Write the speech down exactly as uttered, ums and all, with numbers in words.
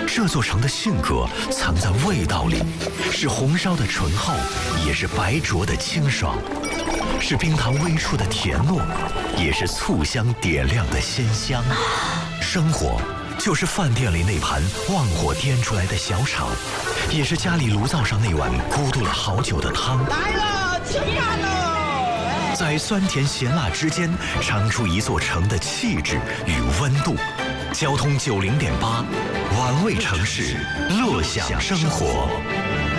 这座城的性格藏在味道里，是红烧的醇厚，也是白灼的清爽，是冰糖微出的甜糯，也是醋香点亮的鲜香。生活就是饭店里那盘旺火颠出来的小炒，也是家里炉灶上那碗咕嘟了好久的汤。 来了，吃饭喽！ 在酸甜咸辣之间，尝出一座城的气质与温度。交通九零点八，玩味城市，乐享生活。